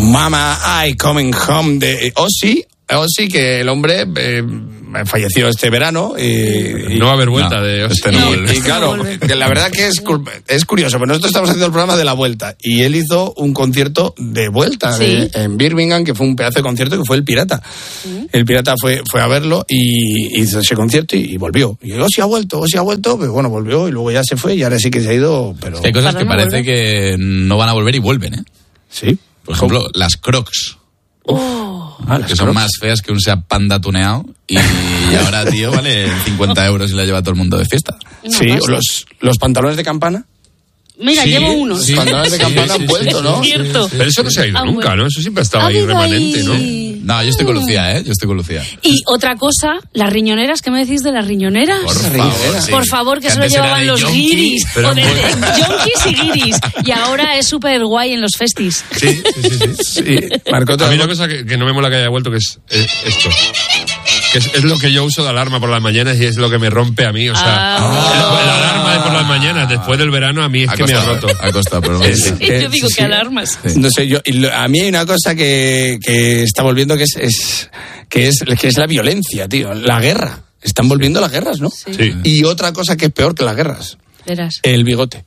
Mama I Coming Home de Ozzy, que el hombre falleció este verano y no va a haber vuelta de Ozzy. Y claro, que la verdad que es curioso, pero nosotros estamos haciendo el programa de la vuelta y él hizo un concierto de vuelta en Birmingham, que fue un pedazo de concierto, que fue el Pirata. El Pirata fue a verlo y hizo ese concierto y volvió. Y Ozzy ha vuelto, pero bueno, volvió y luego ya se fue y ahora sí que se ha ido. Pero... Es que hay cosas que parece que no van a volver y vuelven, ¿eh? Sí. Por ejemplo, las Crocs. Que son más feas que un Seat Panda tuneado y ahora, tío, vale 50 euros y la lleva todo el mundo de fiesta. Sí, los pantalones de campana. Mira, llevo unos. Los pantalones de campana han vuelto, ¿no? Cierto. Pero eso no se ha ido nunca, ¿no? Eso siempre ha estado ahí remanente, ¿no? No, yo estoy con Lucía, ¿eh? Yo estoy con Lucía. Y otra cosa, las riñoneras, ¿qué me decís de las riñoneras? Por favor, que solo llevaban los guiris. O de yonkis y guiris. Y ahora es súper guay en los festis. Sí. Marco, a mí una cosa que no me mola que haya vuelto, que es esto. Que es lo que yo uso de alarma por las mañanas y es lo que me rompe a mí. O sea, la alarma de por las mañanas, después del verano, a mí es que me ha roto. Ha costado, pero yo digo que alarmas. No sé, a mí hay una cosa que está volviendo que es la violencia, tío. La guerra. Están volviendo las guerras, ¿no? Sí. Y otra cosa que es peor que las guerras. Verás. El bigote.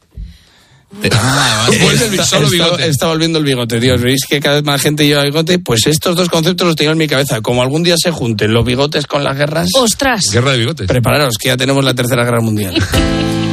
Está volviendo el bigote, Dios. ¿Veis que cada vez más gente lleva bigote? Pues estos dos conceptos los tengo en mi cabeza. Como algún día se junten los bigotes con las guerras... ¡Ostras! Guerra de bigotes. Prepararos, que ya tenemos la Tercera Guerra Mundial.